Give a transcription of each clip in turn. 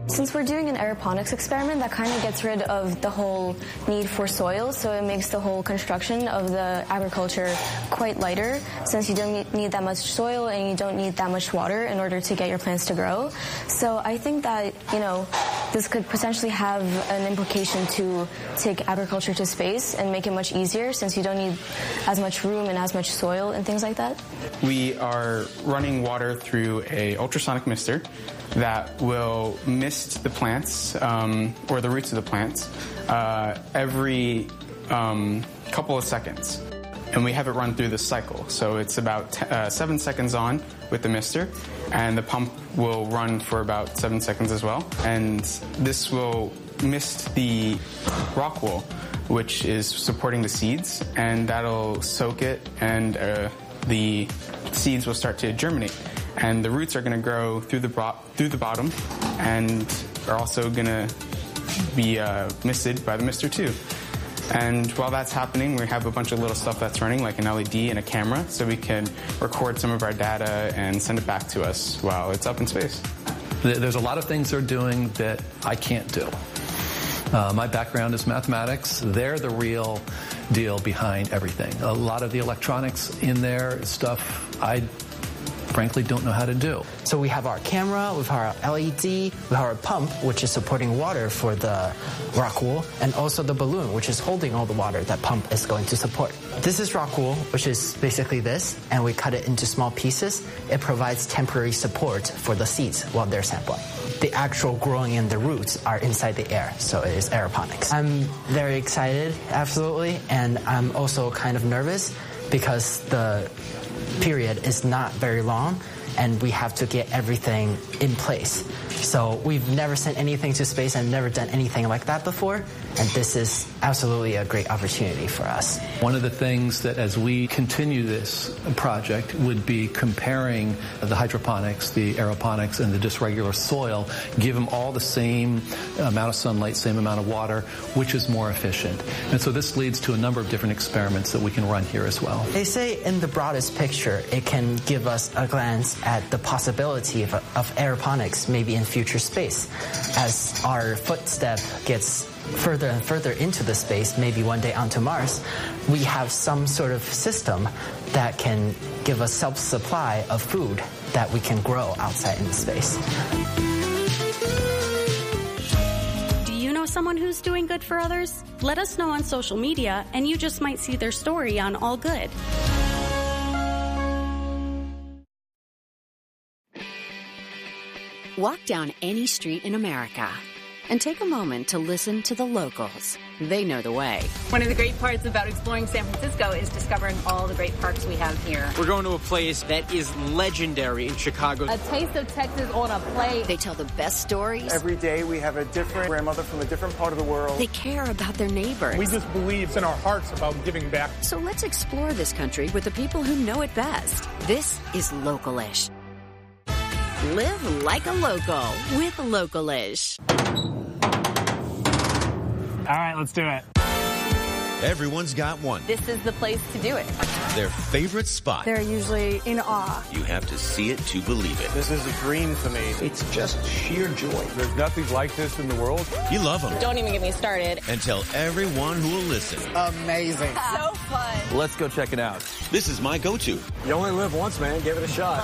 Since we're doing an aeroponics experiment, that kind of gets rid of the whole need for soil, so it makes the whole construction of the agriculture quite lighter, since you don't need that much soil and you don't need that much water in order to get your plants to grow. So I think that, this could potentially have an implication to take agriculture to space and make it much easier, since you don't need as much room and as much soil and things like that. We are running water through a ultrasonic mister that will mist the plants, or the roots of the plants, every couple of seconds. And we have it run through the cycle. So it's about 7 seconds on with the mister, and the pump will run for about 7 seconds as well. And this will mist the rock wool, which is supporting the seeds, and that'll soak it, and the seeds will start to germinate. And the roots are going to grow through the bottom, and are also going to be misted by the mister too. And while that's happening, we have a bunch of little stuff that's running, like an LED and a camera, so we can record some of our data and send it back to us while it's up in space. There's a lot of things they're doing that I can't do. My background is mathematics. They're the real deal behind everything. A lot of the electronics in there, stuff I frankly don't know how to do. So we have our camera, we have our LED, we have our pump, which is supporting water for the rock wool, and also the balloon, which is holding all the water that pump is going to support. This is rock wool, which is basically this, and we cut it into small pieces. It provides temporary support for the seeds while they're sampling. The actual growing in the roots are inside the air, so it is aeroponics. I'm very excited, absolutely, and I'm also kind of nervous because the period is not very long, and we have to get everything in place. So we've never sent anything to space and never done anything like that before, and this is absolutely a great opportunity for us. One of the things that as we continue this project would be comparing the hydroponics, the aeroponics, and the just regular soil, give them all the same amount of sunlight, same amount of water, which is more efficient. And so this leads to a number of different experiments that we can run here as well. They say in the broadest picture, it can give us a glance at the possibility of aeroponics maybe in future space. As our footstep gets further and further into the space, maybe one day onto Mars, we have some sort of system that can give us self-supply of food that we can grow outside in space. Do you know someone who's doing good for others? Let us know on social media, and you just might see their story on All Good. Walk down any street in America and take a moment to listen to the locals. They know the way. One of the great parts about exploring San Francisco is discovering all the great parks we have here. We're going to a place that is legendary in Chicago. A taste of Texas on a plate. They tell the best stories. Every day we have a different grandmother from a different part of the world. They care about their neighbors. We just believe in our hearts about giving back. So let's explore this country with the people who know it best. This is Localish. Live like a local with Localish. All right, let's do it. Everyone's got one. This is the place to do it. Their favorite spot. They're usually in awe. You have to see it to believe it. This is a dream for me. It's just sheer joy. There's nothing like this in the world. You love them. Don't even get me started. And tell everyone who will listen. Amazing. So fun. Let's go check it out. This is my go-to. You only live once, man. Give it a shot.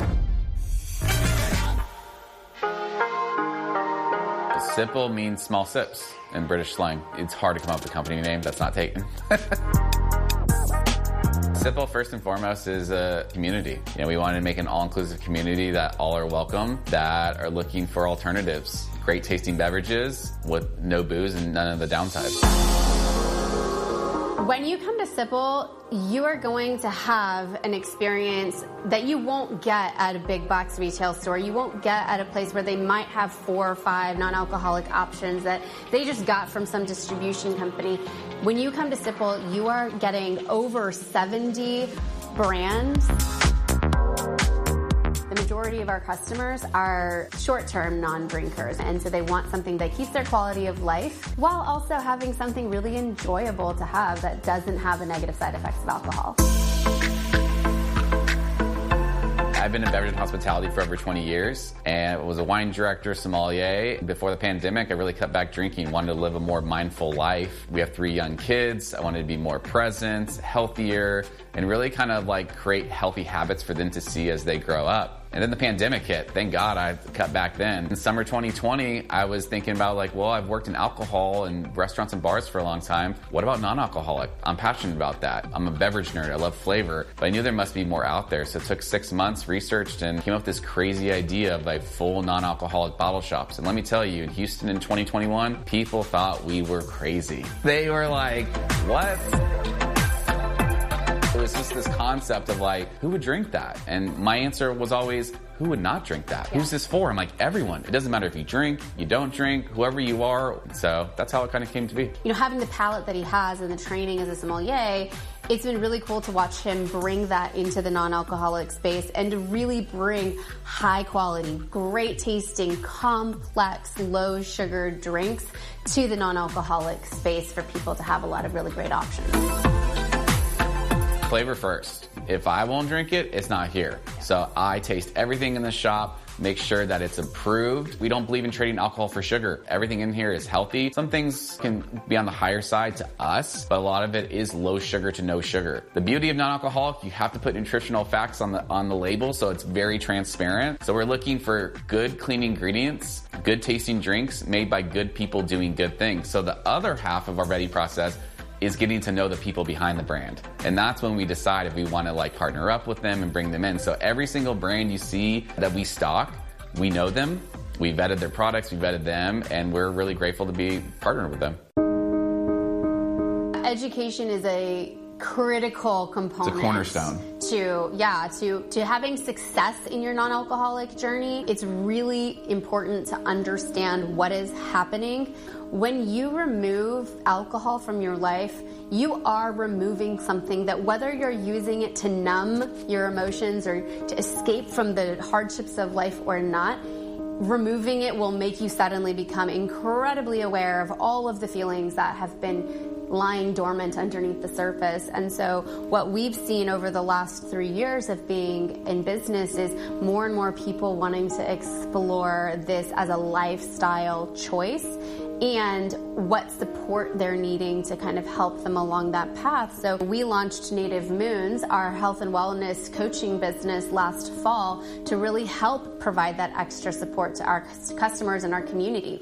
Sipple means small sips in British slang. It's hard to come up with a company name that's not taken. Sipple, first and foremost, is a community. We wanted to make an all-inclusive community that all are welcome, that are looking for alternatives. Great tasting beverages with no booze and none of the downsides. When you come to Sipple, you are going to have an experience that you won't get at a big box retail store. You won't get at a place where they might have 4 or 5 non-alcoholic options that they just got from some distribution company. When you come to Sipple, you are getting over 70 brands. The majority of our customers are short-term non-drinkers, and so they want something that keeps their quality of life while also having something really enjoyable to have that doesn't have the negative side effects of alcohol. I've been in beverage and hospitality for over 20 years and was a wine director, sommelier. Before the pandemic, I really cut back drinking, wanted to live a more mindful life. We have 3 young kids. I wanted to be more present, healthier, and really kind of like create healthy habits for them to see as they grow up. And then the pandemic hit. Thank God I cut back then. In summer 2020, I was thinking about like, well, I've worked in alcohol and restaurants and bars for a long time. What about non-alcoholic? I'm passionate about that. I'm a beverage nerd. I love flavor. But I knew there must be more out there. So it took 6 months, researched, and came up with this crazy idea of like full non-alcoholic bottle shops. And let me tell you, in Houston in 2021, people thought we were crazy. They were like, what? It was just this concept of like, who would drink that? And my answer was always, who would not drink that? Yeah. Who's this for? I'm like, everyone. It doesn't matter if you drink, you don't drink, whoever you are. So that's how it kind of came to be. You know, having the palate that he has and the training as a sommelier, it's been really cool to watch him bring that into the non-alcoholic space and to really bring high quality, great tasting, complex, low sugar drinks to the non-alcoholic space for people to have a lot of really great options. Flavor first. If I won't drink it, it's not here. So I taste everything in the shop, make sure that it's approved. We don't believe in trading alcohol for sugar. Everything in here is healthy. Some things can be on the higher side to us, but a lot of it is low sugar to no sugar. The beauty of non-alcoholic, you have to put nutritional facts on the label, so it's very transparent. So we're looking for good, clean ingredients, good tasting drinks made by good people doing good things. So the other half of our ready process is getting to know the people behind the brand. And that's when we decide if we want to like partner up with them and bring them in. So every single brand you see that we stock, we know them, we vetted their products, we vetted them, and we're really grateful to be partnered with them. Education is a critical component. It's a cornerstone. To having success in your non-alcoholic journey. It's really important to understand what is happening. When you remove alcohol from your life, you are removing something that, whether you're using it to numb your emotions or to escape from the hardships of life or not, removing it will make you suddenly become incredibly aware of all of the feelings that have been lying dormant underneath the surface. And so what we've seen over the last 3 years of being in business is more and more people wanting to explore this as a lifestyle choice and what support they're needing to kind of help them along that path. So we launched Native Moons, our health and wellness coaching business, last fall to really help provide that extra support to our customers and our community.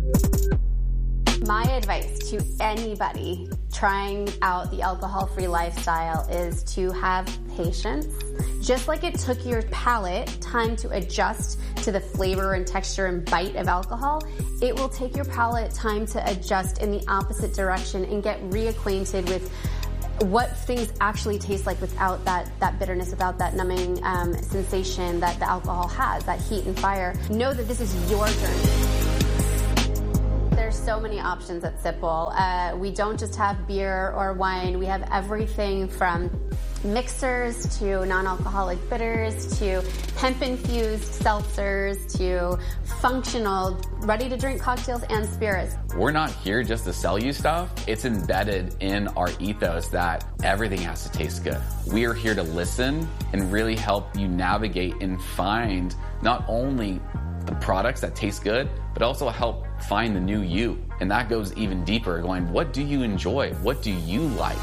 My advice to anybody trying out the alcohol-free lifestyle is to have patience. Just like it took your palate time to adjust to the flavor and texture and bite of alcohol, it will take your palate time to adjust in the opposite direction and get reacquainted with what things actually taste like without that bitterness, without that numbing sensation that the alcohol has, that heat and fire. Know that this is your journey. There's so many options at Sipple. We don't just have beer or wine. We have everything from mixers to non-alcoholic bitters to hemp-infused seltzers to functional, ready-to-drink cocktails and spirits. We're not here just to sell you stuff. It's embedded in our ethos that everything has to taste good. We are here to listen and really help you navigate and find not only the products that taste good, but also help find the new you. And that goes even deeper, going, what do you enjoy? What do you like?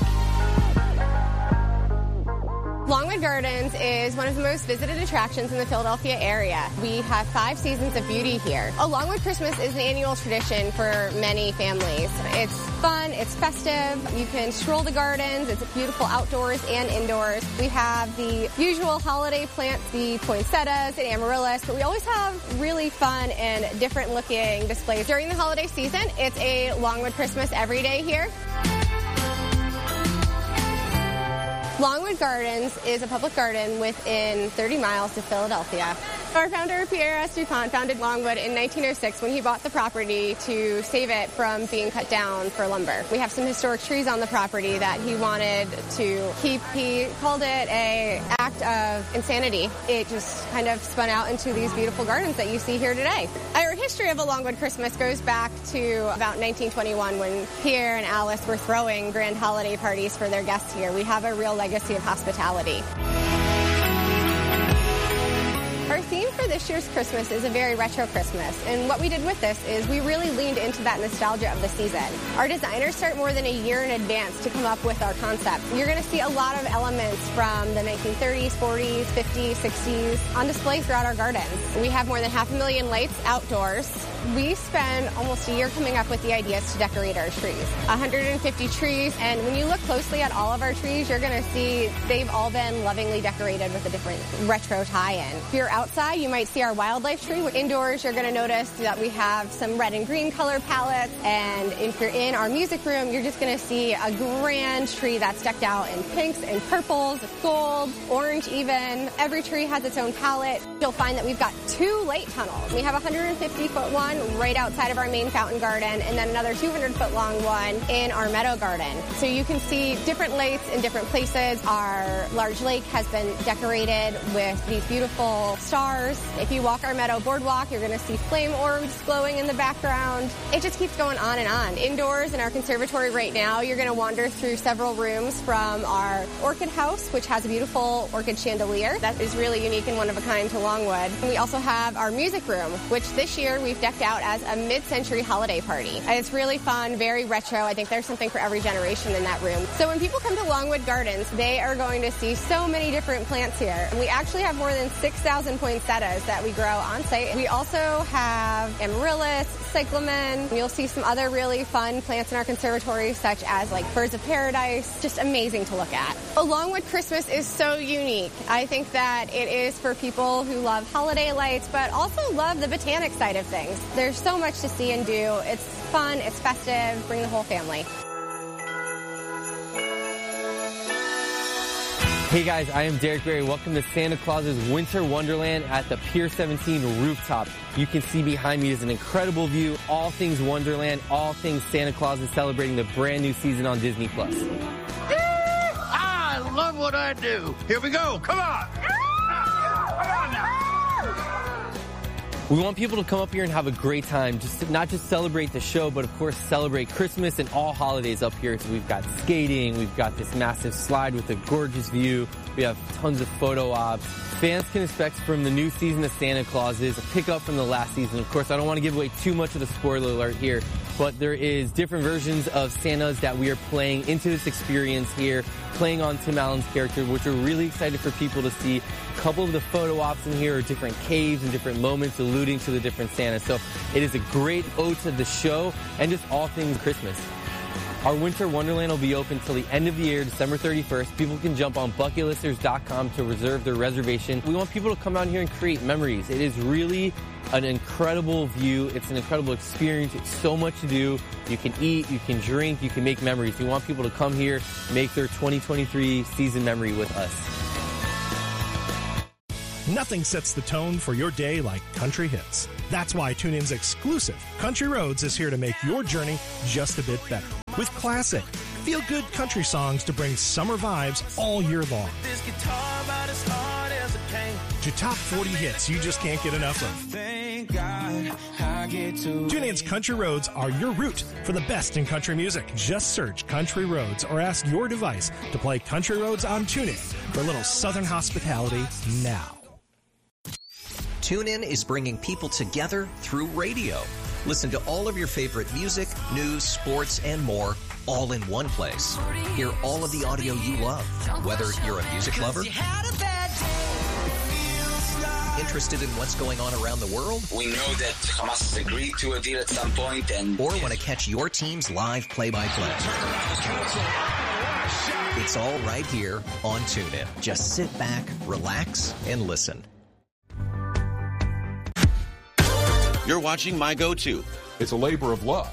Longwood Gardens is one of the most visited attractions in the Philadelphia area. We have 5 seasons of beauty here. A Longwood Christmas is an annual tradition for many families. It's fun, it's festive, you can stroll the gardens, it's beautiful outdoors and indoors. We have the usual holiday plants, the poinsettias and amaryllis, but we always have really fun and different looking displays. During the holiday season, it's a Longwood Christmas every day here. Longwood Gardens is a public garden within 30 miles of Philadelphia. Our founder, Pierre S. Dupont, founded Longwood in 1906 when he bought the property to save it from being cut down for lumber. We have some historic trees on the property that he wanted to keep. He called it an act of insanity. It just kind of spun out into these beautiful gardens that you see here today. Our history of a Longwood Christmas goes back to about 1921 when Pierre and Alice were throwing grand holiday parties for their guests here. We have a real legacy of hospitality. this year's Christmas is a very retro Christmas. And what we did with this is we really leaned into that nostalgia of the season. Our designers start more than a year in advance to come up with our concept. You're going to see a lot of elements from the 1930s, 40s, 50s, 60s on display throughout our gardens. We have more than 500,000 lights outdoors. We spend almost a year coming up with the ideas to decorate our trees. 150 trees, and when you look closely at all of our trees, you're going to see they've all been lovingly decorated with a different retro tie-in. If you're outside, you might see our wildlife tree. Indoors, you're going to notice that we have some red and green color palettes, and if you're in our music room, you're just going to see a grand tree that's decked out in pinks and purples, gold, orange even. Every tree has its own palette. You'll find that we've got 2 light tunnels. We have a 150-foot one right outside of our main fountain garden, and then another 200-foot long one in our meadow garden. So you can see different lights in different places. Our large lake has been decorated with these beautiful stars. If you walk our meadow boardwalk, you're going to see flame orbs glowing in the background. It just keeps going on and on. Indoors in our conservatory right now, you're going to wander through several rooms from our orchid house, which has a beautiful orchid chandelier that is really unique and one of a kind to Longwood. And we also have our music room, which this year we've decked out as a mid-century holiday party. And it's really fun, very retro. I think there's something for every generation in that room. So when people come to Longwood Gardens, they are going to see so many different plants here. And we actually have more than 6,000 poinsettias that we grow on site. We also have amaryllis, cyclamen. You'll see some other really fun plants in our conservatory, such as like birds of paradise. Just amazing to look at. A Longwood Christmas is so unique. I think that it is for people who love holiday lights, but also love the botanic side of things. There's so much to see and do. It's fun, it's festive, bring the whole family. Hey guys, I am Derek Berry. Welcome to Santa Claus's Winter Wonderland at the Pier 17 rooftop. You can see behind me is an incredible view, all things Wonderland, all things Santa Claus is celebrating the brand new season on Disney+. I love what I do. Here we go, come on. Come on now. We want people to come up here and have a great time, not just celebrate the show, but of course celebrate Christmas and all holidays up here. So we've got skating, we've got this massive slide with a gorgeous view, we have tons of photo ops. Fans can expect from the new season of Santa Clauses a pickup from the last season. Of course, I don't want to give away too much of the spoiler alert here, but there is different versions of Santas that we are playing into this experience here, playing on Tim Allen's character, which we're really excited for people to see. A couple of the photo ops in here are different caves and different moments alluding to the different Santas. So it is a great ode to the show and just all things Christmas. Our Winter Wonderland will be open till the end of the year, December 31st. People can jump on bucketlisters.com to reserve their reservation. We want people to come out here and create memories. It is really an incredible view. It's an incredible experience. It's so much to do. You can eat, you can drink, you can make memories. We want people to come here, make their 2023 season memory with us. Nothing sets the tone for your day like country hits. That's why TuneIn's exclusive Country Roads is here to make your journey just a bit better. With classic, feel-good country songs to bring summer vibes all year long. To top 40 hits you just can't get enough of. TuneIn's Country Roads are your route for the best in country music. Just search Country Roads or ask your device to play Country Roads on TuneIn for a little Southern hospitality now. TuneIn is bringing people together through radio. Listen to all of your favorite music, news, sports, and more, all in one place. Hear all of the audio you love, whether you're a music lover, interested in what's going on around the world, we know that Hamas has agreed to a deal at some point, and or want to catch your team's live play-by-play. It's all right here on TuneIn. Just sit back, relax, and listen. You're watching My Go-To. It's a labor of love.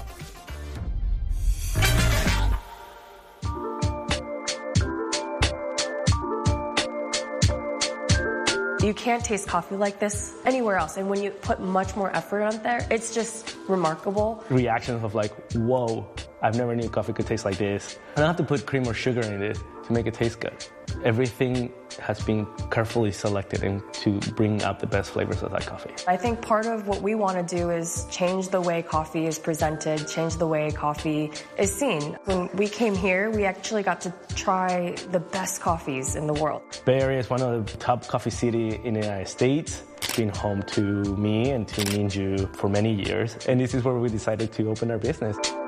You can't taste coffee like this anywhere else. And when you put much more effort on there, it's just remarkable. Reactions of like, whoa, I've never knew coffee could taste like this. I don't have to put cream or sugar in it to make it taste good. Everything has been carefully selected and to bring out the best flavors of that coffee. I think part of what we want to do is change the way coffee is presented, change the way coffee is seen. When we came here, we actually got to try the best coffees in the world. Bay Area is one of the top coffee cities in the United States. been home to me and to Minju for many years. And this is where we decided to open our business.